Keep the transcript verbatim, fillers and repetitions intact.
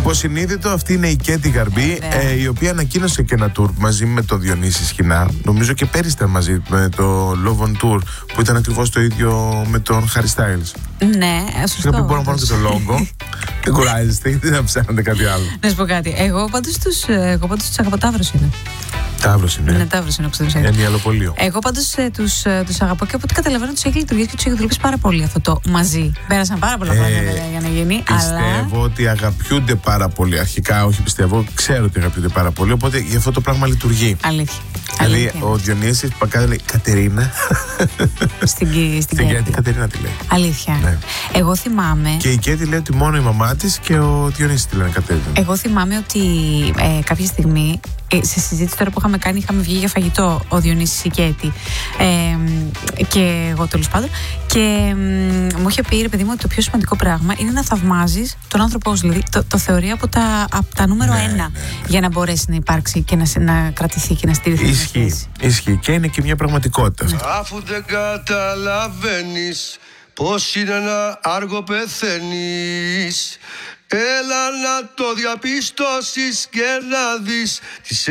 Υποσυνείδητο, αυτή είναι η Κέτη Γαρμπή, ε, η οποία ανακοίνωσε και ένα tour μαζί με τον Διονύση Σχοινά. Νομίζω και πέρυσι ήταν μαζί με το Love on Tour, που ήταν ακριβώς το ίδιο με τον Harry Styles. Ναι, σωστό. Στην οποία μπορώ να πάρω και το λόγο. Δεν κουράζεστε, γιατί δεν ψάχνετε κάτι άλλο. Να σου πω κάτι. Εγώ πάντως τους, εγώ πάντως τους αγαπώ. Ταύρος είναι. Ταύρος είναι. Είναι Ταύρος είναι, ξέρω. Είναι αλλοπολείο. Εγώ πάντως ε, τους, ε, τους αγαπώ και από ό,τι καταλαβαίνω τους έχει λειτουργήσει και τους έχει δουλέψει πάρα πολύ αυτό το μαζί. Πέρασαν πάρα πολλά χρόνια ε, για να γίνει. Πιστεύω αλλά... ότι αγαπιούνται πάρα πολύ. Αρχικά, όχι πιστεύω, ξέρω ότι αγαπιούνται πάρα πολύ. Οπότε γι' αυτό το πράγμα λειτουργεί. Αλήθεια. Δηλαδή, Αλήθεια. ο Διονύσης Πακάτα λέει Κατερίνα. Στην, στην, στην Κέτη Κατερίνα τη λέει. Αλήθεια. Ναι. Εγώ θυμάμαι. Και η Κέτη λέει ότι μόνο η μαμά της και ο Διονύσης τη λένε Κατερίνα. Εγώ θυμάμαι ότι ε, κάποια στιγμή, ε, σε συζήτηση τώρα που είχαμε κάνει, είχαμε βγει για φαγητό ο Διονύσης η Κέτη. Ε, και εγώ τέλος πάντων. Και ε, μου είχε πει, ρε παιδί μου, ότι το πιο σημαντικό πράγμα είναι να θαυμάζεις τον άνθρωπό σου. Δηλαδή το, το θεωρεί από τα, από τα νούμερο ναι, ένα ναι, ναι. για να μπορέσει να υπάρξει και να, να κρατηθεί και να στηριχθεί. Ισχύει. Ισχύει. Και είναι και μια πραγματικότητα. Ναι. Αφού δεν καταλαβαίνεις πως είναι ένα άργο πεθαίνεις, έλα να το διαπιστώσεις και να δεις τις